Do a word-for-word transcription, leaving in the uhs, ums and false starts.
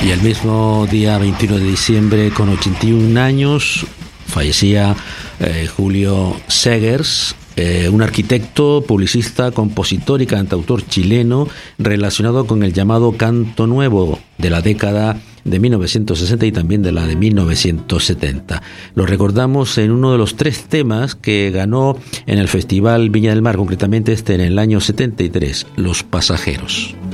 Y el mismo día veintiuno de diciembre, con ochenta y un años, fallecía eh, Julio Zegers, eh, un arquitecto, publicista, compositor y cantautor chileno relacionado con el llamado canto nuevo de la década de mil novecientos sesenta y también de la de mil novecientos setenta. Lo recordamos en uno de los tres temas que ganó en el Festival Viña del Mar, concretamente este en el año setenta y tres, Los Pasajeros.